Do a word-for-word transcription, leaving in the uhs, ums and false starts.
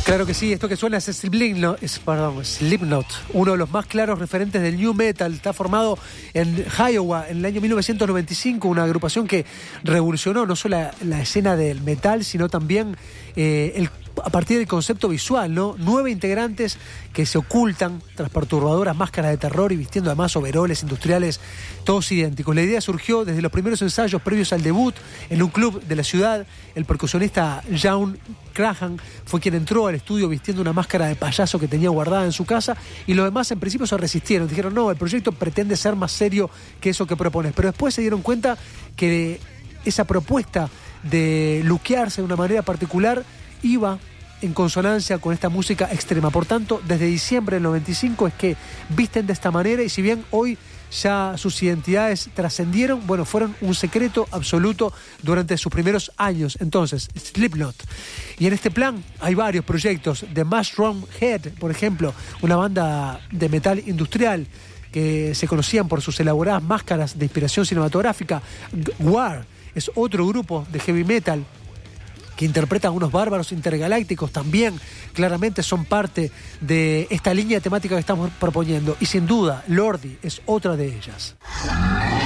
Claro que sí, esto que suena es Slipknot, es, perdón, Slipknot, uno de los más claros referentes del new metal. Está formado en Iowa en el año mil novecientos noventa y cinco, una agrupación que revolucionó no solo la, la escena del metal, sino también eh, el, a partir del concepto visual, ¿no? Nueve integrantes que se ocultan tras perturbadoras máscaras de terror y vistiendo además overoles industriales todos idénticos. La idea surgió desde los primeros ensayos previos al debut en un club de la ciudad. El percusionista John Crahan fue quien entró al estudio vistiendo una máscara de payaso que tenía guardada en su casa, y los demás en principio se resistieron. Dijeron, no, el proyecto pretende ser más serio que eso que propones. Pero después se dieron cuenta que esa propuesta de luquearse de una manera particular iba en consonancia con esta música extrema. Por tanto, desde diciembre del noventa y cinco es que visten de esta manera, y si bien hoy ya sus identidades trascendieron, bueno, fueron un secreto absoluto durante sus primeros años. Entonces, Slipknot. Y en este plan hay varios proyectos. The Mushroom Head, por ejemplo, una banda de metal industrial que se conocían por sus elaboradas máscaras de inspiración cinematográfica. War es otro grupo de heavy metal que interpretan unos bárbaros intergalácticos, también claramente son parte de esta línea temática que estamos proponiendo. Y sin duda, Lordi es otra de ellas.